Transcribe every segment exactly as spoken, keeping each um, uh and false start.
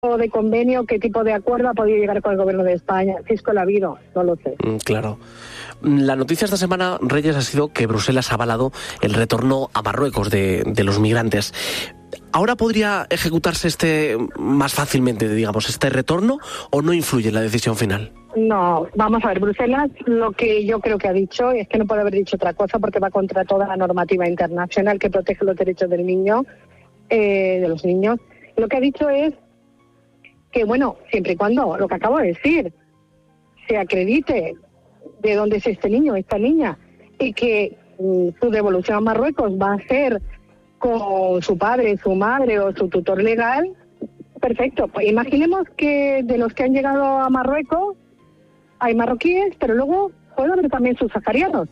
de convenio, qué tipo de acuerdo ha podido llegar con el gobierno de España. Si es que lo ha habido, no lo sé. Claro. La noticia esta semana, Reyes, ha sido que Bruselas ha avalado el retorno a Marruecos de, de los migrantes. ¿Ahora podría ejecutarse este más fácilmente, digamos, este retorno, o no influye en la decisión final? No, vamos a ver, Bruselas lo que yo creo que ha dicho es que no puede haber dicho otra cosa porque va contra toda la normativa internacional que protege los derechos del niño, eh, de los niños. Lo que ha dicho es que, bueno, siempre y cuando, lo que acabo de decir, se acredite de dónde es este niño, esta niña, y que mm, su devolución a Marruecos va a ser con su padre, su madre o su tutor legal, perfecto. Pues imaginemos que de los que han llegado a Marruecos hay marroquíes, pero luego puede haber también subsaharianos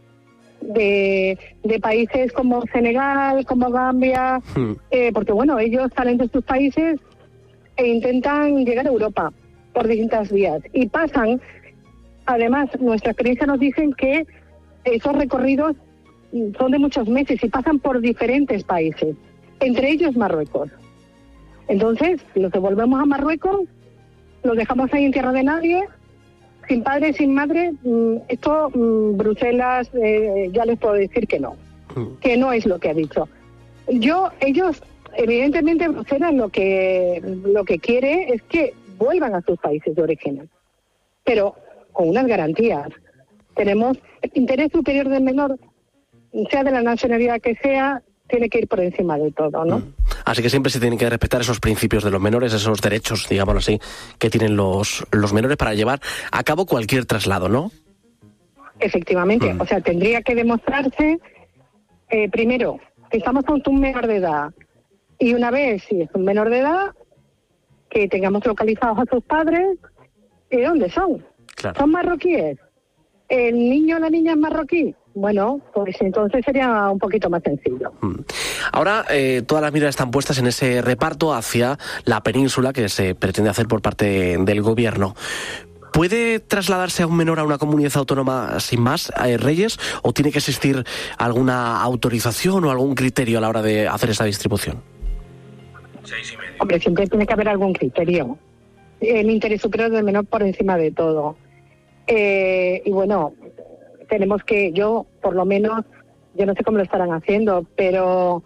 de, de países como Senegal, como Gambia, hmm. eh, porque bueno, ellos salen de sus países e intentan llegar a Europa por distintas vías y pasan, además nuestra experiencia nos dicen que esos recorridos son de muchos meses y pasan por diferentes países, entre ellos Marruecos. Entonces, los devolvemos a Marruecos, los dejamos ahí en tierra de nadie, sin padre, sin madre. Esto Bruselas eh, ya les puedo decir que no, que no es lo que ha dicho. Yo, ellos, evidentemente Bruselas lo que lo que quiere es que vuelvan a sus países de origen, pero con unas garantías. Tenemos el interés superior del menor, sea de la nacionalidad que sea, tiene que ir por encima de todo, ¿no? Mm. Así que siempre se tienen que respetar esos principios de los menores, esos derechos, digámoslo así, que tienen los, los menores para llevar a cabo cualquier traslado, ¿no? Efectivamente, mm. o sea, tendría que demostrarse, eh, primero, que estamos ante un menor de edad, y una vez, si es un menor de edad, que tengamos localizados a sus padres, ¿y dónde son? Claro. ¿Son marroquíes? ¿El niño o la niña es marroquí? Bueno, pues entonces sería un poquito más sencillo. Ahora eh, todas las miradas están puestas en ese reparto hacia la península que se pretende hacer por parte del gobierno. ¿Puede trasladarse a un menor a una comunidad autónoma sin más, eh, Reyes, o tiene que existir alguna autorización o algún criterio a la hora de hacer esa distribución? Seis y medio. Hombre, siempre tiene que haber algún criterio. El interés superior del menor por encima de todo. Eh, y bueno, tenemos que, yo por lo menos, yo no sé cómo lo estarán haciendo, pero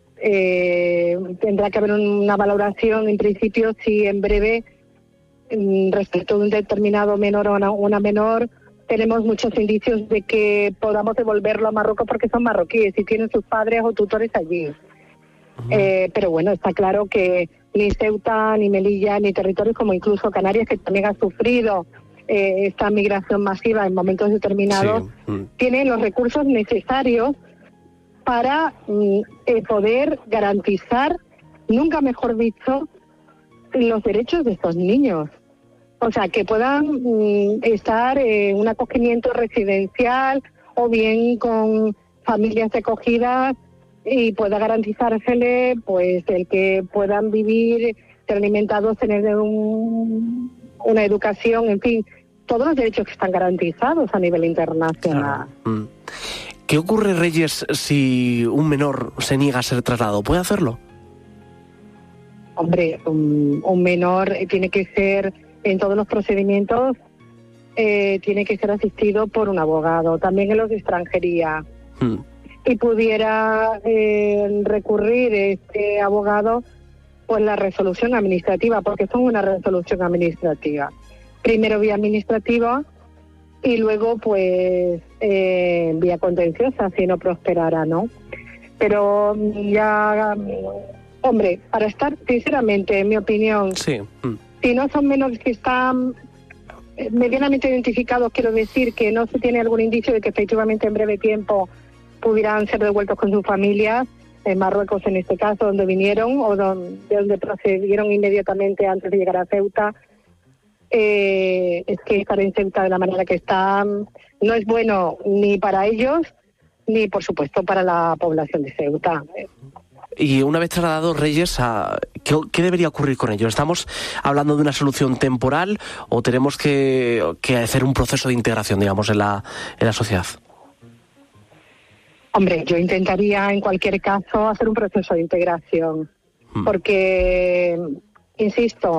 eh, tendrá que haber una valoración en principio si en breve, respecto de un determinado menor o una, una menor, tenemos muchos indicios de que podamos devolverlo a Marruecos porque son marroquíes y tienen sus padres o tutores allí. Uh-huh. Eh, pero bueno, está claro que ni Ceuta, ni Melilla, ni territorios como incluso Canarias, que también han sufrido eh, esta migración masiva en momentos determinados, sí. uh-huh. tienen los recursos necesarios para mm, eh, poder garantizar, nunca mejor dicho, los derechos de estos niños. O sea, que puedan mm, estar en un acogimiento residencial o bien con familias de acogida y pueda garantizársele pues el que puedan vivir, ser alimentados, tener un, una educación, en fin, todos los derechos que están garantizados a nivel internacional. Claro. ¿Qué ocurre, Reyes, si un menor se niega a ser trasladado? ¿Puede hacerlo? Hombre, un, un menor tiene que ser, en todos los procedimientos, eh, tiene que ser asistido por un abogado, también en los de extranjería. Hmm. Y pudiera eh, recurrir este abogado pues la resolución administrativa, porque son una resolución administrativa. Primero vía administrativa y luego pues eh, vía contenciosa, si no prosperara, ¿no? Pero ya... Hombre, para estar, sinceramente, en mi opinión, sí. mm. si no son menores que están medianamente identificados, quiero decir que no se tiene algún indicio de que efectivamente en breve tiempo pudieran ser devueltos con sus familias, en Marruecos en este caso, donde vinieron o donde, de donde procedieron inmediatamente antes de llegar a Ceuta, eh, es que estar en Ceuta de la manera que están no es bueno ni para ellos, ni por supuesto para la población de Ceuta. Y una vez trasladados, Reyes, a, ¿qué, ¿qué debería ocurrir con ellos? ¿Estamos hablando de una solución temporal o tenemos que, que hacer un proceso de integración, digamos, en la, en la sociedad? Hombre, yo intentaría en cualquier caso hacer un proceso de integración, hmm. porque, insisto,